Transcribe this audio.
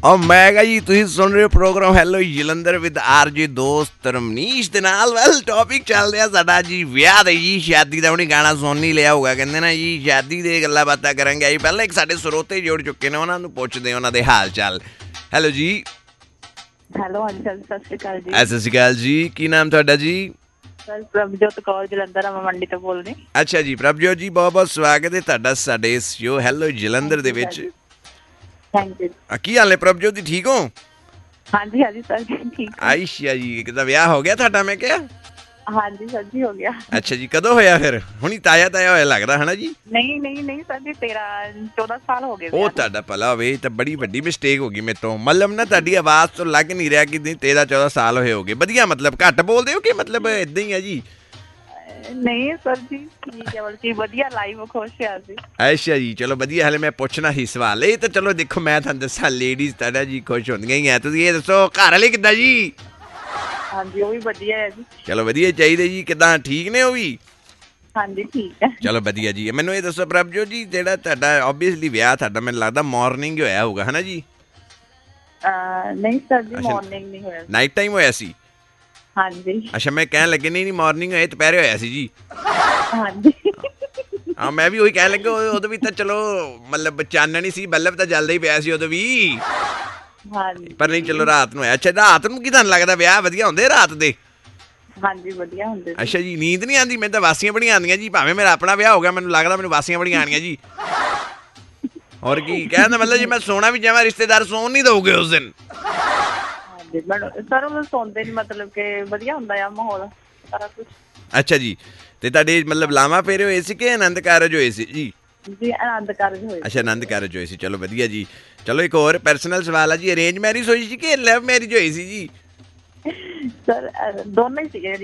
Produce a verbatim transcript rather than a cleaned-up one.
और मैं कहा जी तुसीं सुन रहे हो programme hello Jalandhar with R J दोस्त रमनीश दे नाल। वैल टॉपिक चल रहा साडा जी विआह दे जी शादी दा। हुणे गाना सुन ही लिया होगा, कहंदे ना जी शादी दे गल्लां बातां करांगे जी। पहले एक साडे स्रोते जुड़ चुके ने, उन्हां नूं पुछदे उन्हां दे हाल चाल। हैलो जी। ਹੈਲੋ ਹਾਂਜੀ ਸਰ, ਸਤਿ ਸ਼੍ਰੀ ਅਕਾਲ ਜੀ। ਸਤਿ ਸ਼੍ਰੀ ਅਕਾਲ ਜੀ, ਕੀ ਨਾਮ ਤੁਹਾਡਾ ਜੀ? ਸਰ ਪ੍ਰਭਜੋਤ ਕੌਰ ਜਲੰਧਰ ਆਵਾਂ ਮੰਡੀ ਤੋਂ ਬੋਲਦੇ। ਅੱਛਾ ਜੀ ਪ੍ਰਭਜੋਤ ਜੀ, ਬਹੁਤ ਬਹੁਤ ਸਵਾਗਤ ਹੈ ਤੁਹਾਡਾ ਸਾਡੇ ਇਸ ਸ਼ੋ ਹੈਲੋ ਜਲੰਧਰ ਦੇ ਵਿੱਚ। Thank you. ਕੀ ਹਾਲ ਹੈ ਪ੍ਰਭਜੋਤ ਜੀ, ਠੀਕ ਹੋ? ਹਾਂਜੀ ਹਾਂਜੀ ਸਰ ਠੀਕ। ਆਇਸ਼ਾ ਜੀ ਕਿਦਾ ਵਿਆਹ ਹੋ ਗਿਆ ਤੁਹਾਡਾ? ਮੈਂ ਕਿਹਾ ਹਾਂਜੀ ਸਰ ਜੀ ਹੋ ਗਿਆ। ਅੱਛਾ ਜੀ, ਕਦੋਂ ਹੋਇਆ ਫਿਰ? ਹੁਣੀ ਤਾਜ਼ਾ ਤਾਜ਼ਾ ਹੋਇਆ ਲੱਗਦਾ ਹੈ ਨਾ ਜੀ? ਨਹੀਂ ਨਹੀਂ ਨਹੀਂ ਸਰ ਜੀ, ਤੇਰਾਂ ਚੌਦਾਂ ਸਾਲ ਹੋ ਗਏ। ਉਹ ਤੁਹਾਡਾ ਭਲਾ ਹੋਵੇ, ਤਾਂ ਬੜੀ ਵੱਡੀ ਮਿਸਟੇਕ ਹੋ ਗਈ ਮੇਰੇ ਤੋਂ। ਮਤਲਬ ਨਾ ਤੁਹਾਡੀ ਆਵਾਜ਼ ਤੋਂ ਲੱਗ ਨਹੀਂ ਰਿਹਾ ਕਿ ਤੇਰਾਂ ਚੌਦਾਂ ਸਾਲ ਹੋਏ ਹੋਗੇ। ਵਧੀਆ ਮਤਲਬ ਘੱਟ ਬੋਲਦੇ ਹੋ ਕਿ ਮਤਲਬ ਇਦਾਂ ਹੀ ਆ ਜੀ? ਨਹੀਂ ਸਰ ਜੀ ਠੀਕ ਹੈ, ਬਲਕਿ ਵਧੀਆ ਲਾਈਵ ਖੁਸ਼ ਆ ਸੀ। ਅੱਛਾ ਜੀ ਚਲੋ ਵਧੀਆ। ਹਲੇ ਮੈਂ ਪੁੱਛਣਾ ਹੀ ਸਵਾਲ ਇਹ ਤਾਂ ਚਲੋ ਦੇਖੋ ਮੈਂ ਤੁਹਾਨੂੰ ਦੱਸਾਂ ਲੇਡੀਜ਼ ਤੁਹਾਡਾ ਜੀ ਖੁਸ਼ ਹੁੰਦੀਆਂ ਹੀ ਆ। ਤੁਸੀਂ ਇਹ ਦੱਸੋ ਘਰ ਵਾਲੇ ਕਿੱਦਾਂ ਜੀ? ਹਾਂਜੀ ਉਹ ਵੀ ਵਧੀਆ ਹੈ ਜੀ। ਚਲੋ ਵਧੀਆ ਚਾਹੀਦੇ ਜੀ। ਕਿੱਦਾਂ ਠੀਕ ਨੇ ਉਹ ਵੀ? ਹਾਂਜੀ ਠੀਕ ਹੈ। ਚਲੋ ਵਧੀਆ ਜੀ। ਮੈਨੂੰ ਇਹ ਦੱਸੋ ਪ੍ਰਭਜੋਤ ਜੀ, ਜਿਹੜਾ ਤੁਹਾਡਾ ਓਬਵੀਅਸਲੀ ਵਿਆਹ ਤੁਹਾਡਾ ਮੈਨੂੰ ਲੱਗਦਾ ਮਾਰਨਿੰਗ ਹੋਇਆ ਹੋਊਗਾ ਹੈ ਨਾ ਜੀ? ਨਹੀਂ ਸਰ ਜੀ ਮਾਰਨਿੰਗ ਨਹੀਂ ਹੋਇਆ, ਨਾਈਟ ਟਾਈਮ ਹੋਇਆ ਸੀ। ਹਾਂਜੀ ਅੱਛਾ ਮੈਂ ਕਹਿਣ ਲੱਗੇ ਨਹੀਂ ਨਹੀਂ ਮਾਰਨਿੰਗ ਹੋਇਆ, ਦੁਪਹਿਰੇ ਹੋਇਆ ਸੀ ਜੀ। ਹਾਂਜੀ ਹਾਂ ਮੈਂ ਵੀ ਉਹੀ ਕਹਿਣ ਲੱਗਾ, ਉਦੋਂ ਵੀ ਤਾਂ ਚਲੋ ਮਤਲਬ ਚਾਨਣ ਹੀ ਸੀ, ਬੱਲਬ ਤਾਂ ਜਲਦਾ ਹੀ ਪਿਆ ਸੀ ਉਦੋਂ ਵੀ। ਹਾਂਜੀ ਪਰ ਨਹੀਂ ਚਲੋ ਰਾਤ ਨੂੰ ਹੋਇਆ। ਅੱਛਾ ਰਾਤ ਨੂੰ ਕੀ ਤੁਹਾਨੂੰ ਲੱਗਦਾ ਵਿਆਹ ਵਧੀਆ ਹੁੰਦੇ ਰਾਤ ਦੇ? ਹਾਂਜੀ ਵਧੀਆ ਹੁੰਦੇ। ਅੱਛਾ ਜੀ, ਨੀਂਦ ਨਹੀਂ ਆਉਂਦੀ? ਮੈਨੂੰ ਤਾਂ ਵਾਸੀਆਂ ਬੜੀਆਂ ਆਉਂਦੀਆਂ ਜੀ। ਭਾਵੇਂ ਮੇਰਾ ਆਪਣਾ ਵਿਆਹ ਹੋ ਗਿਆ, ਮੈਨੂੰ ਲੱਗਦਾ ਮੈਨੂੰ ਵਾਸੀਆਂ ਬੜੀਆਂ ਆਉਣੀਆਂ ਜੀ। ਹੋਰ ਕੀ ਕਹਿਣ ਦਾ ਮਤਲਬ ਜੀ ਮੈਂ ਸੋਣਾ ਵੀ ਜਾਵਾਂ ਰਿਸ਼ਤੇਦਾਰ ਸੌਣ ਨਹੀਂ ਦਊਗੇ ਉਸ ਦਿਨ? ਹਾਂਜੀ ਸਰ ਉਹ ਸੌਂਦੇ ਨਹੀਂ, ਮਤਲਬ ਕਿ ਵਧੀਆ ਹੁੰਦਾ ਆ ਮਾਹੌਲ ਸਾਰਾ ਕੁਛ। ਅੱਛਾ ਜੀ, ਤੇ ਤੁਹਾਡੇ ਮਤਲਬ ਲਾਵਾਂ ਫੇਰੇ ਹੋਏ ਸੀ ਕਿ ਆਨੰਦ ਕਾਰਜ ਹੋਏ ਸੀ ਜੀ? ਜੀ ਆਨੰਦ ਕਾਰਜ ਹੋਏ। ਅੱਛਾ ਆਨੰਦ ਕਾਰਜ ਹੋਏ ਸੀ, ਚਲੋ ਵਧੀਆ ਜੀ। ਚਲੋ ਇੱਕ ਹੋਰ ਪਰਸਨਲ ਸਵਾਲ ਆ ਜੀ, ਅਰੇਂਜ ਮੈਰਿਜ ਹੋਈ ਸੀ ਕਿ ਲਵ ਮੈਰਿਜ ਹੋਈ ਸੀ ਜੀ? ਸਰ ਦੋਨੋਂ ਹੀ ਸੀਗੇ।